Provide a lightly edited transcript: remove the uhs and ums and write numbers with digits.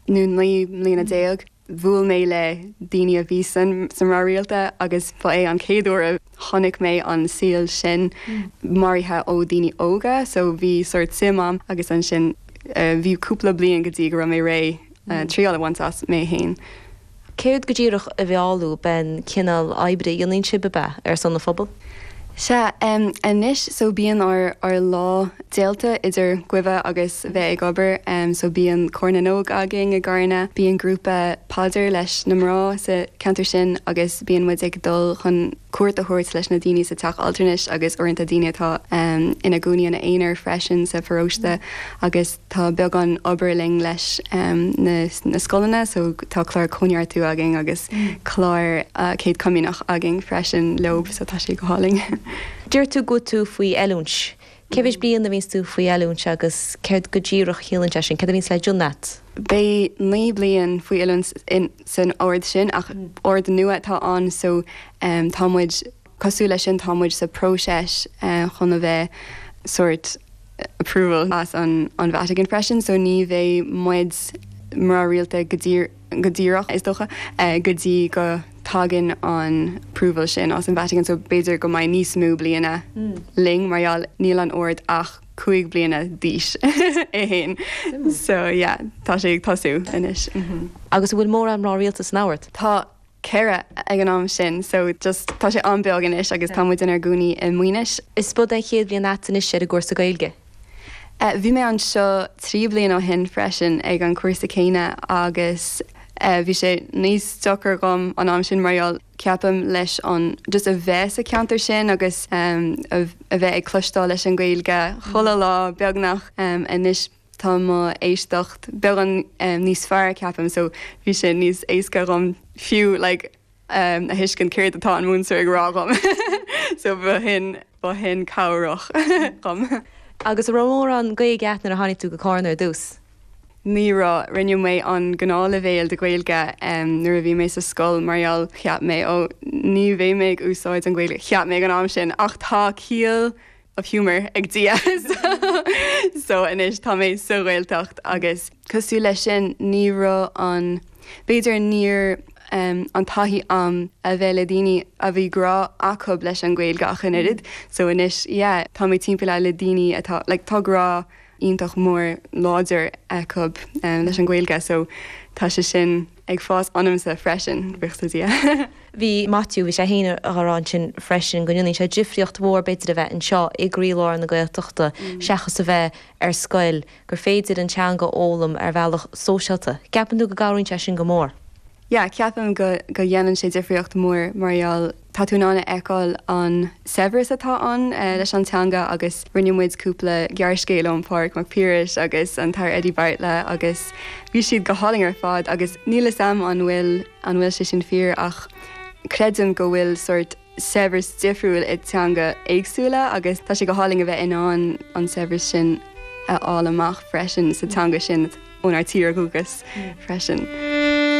nó lína déag. Bhúil mé le daine a bhí san réalta agus ba é an céadú a tháinig mé an síl sin marithe ó daine óga, so bhí sort simam agus an sin bhí cúpla blion go dtí go ra mé ré tríála bhaintás mé hain. Céad go ddíireach a bheáú ben cinál ebre dionaíonn si be ar sanna phobal? Se inis so bíon ar lá déalta idir cuimhe agus bheith ag obair, so bíon cornanóg agin a garna, bíon grúpa padidir leis na mrá sa cantar sin agus bíon muid ag dul chun cuairt a thuirt leis na daoine sa teach alternis agus orintanta daine tá ina gúine na éonar freisin sa feróiste agus tá beag an oberling leis na scolanna, so tá chláir coneart tú agin agus chláir céad cumínach agin freisin lob sa tá sé go háling. Dúir tú go tú faoi eúns. Cehís bíon na víns tú faoi eúns agus céad go ddíireach chéalann sin, cad a víns le dúnat? Bé ní blion faoi eúns san áard sin ach áard nua tá an so támuid cosú lei sin támuid sa próseis chun a bheith sort approval as an Vatican freisin, so ní bheith muid mar rialta go dtíireach is docha go dtí go tágan an approval sin as an Vatican, so beidir go mai níos mú bliana ling marall níl an ord ach 5 bliana díis é hain. So yeah, tá sé ag tasú inis. Agus bhfuil mór an rá rialtas náhairt? Tá ceire ag an am sin, so just tá sé anbeag inis agus támuid in ar gúnaí in muoinis. Is spud é chéad blion atanis sé a gcúrsa gailge? Bhí mé an seo 3 bliana ó hin freisin ag an cuasa céine agus bhí sé níos stochar gom an am sin marall ceapam leis an just a bheith a ceantar sin agus a bheith ag clúistá leis an gailge chola lá beagnach inis tá má éistecht beag an níos fearr ceapam, so bhí sé níos éasca gom fiú a hiiscin céir atá an múnsa ag rá gom. So ba hin cabhrach gom. Agus ramór an gaige gceatnar a tháinig tú go cáirnar dús? Ní rá rinne mé an gnála bhéal de gailge nuair a bhí mé sa scoil marall cheap mé ó ní bhé méid úsáid an gailge cheap mé an am sin ach tá cíal of humor ag dia. So inis tá mé so réaltacht agus cosú lei sin ní rá an beidir níor an taithí am a bheith le daoine a bhí grá acu leis an gailge ach irid, so inis tá mé timpeall le daoine atá tá grá ionintach mór láidir acu leis an gailge, so tá sé sin ag fás anam sa freisin bhuichtatí. Bhí Matthew bhí sé héine arán sin freisin gonaí sé difriocht mhór beidir a bheith an seo i gríláir na gailteachta seachas a bheith ar scoil gur féidir an teanga ólam ar bhealach sóisialta. Ceapan tú go gáirún sin go mór? Ja, ceapam go dhéanann sé difriocht mór marall táúnána eáil an Severus atá an leis an teanga agus rinnemuid cúpla gearcéile an Park Mac Piaris agus an tar Eddie Bartlett agus bhí siad go háling ar fád agus níla sam an bhfuil sé sin fear ach credim go bhfuil sort Severus difriúil i teanga éagsúla agus tá sé go háling a bheith inán an Severus sin áil amach freisin sa teanga sin ónar tír gogus freisin.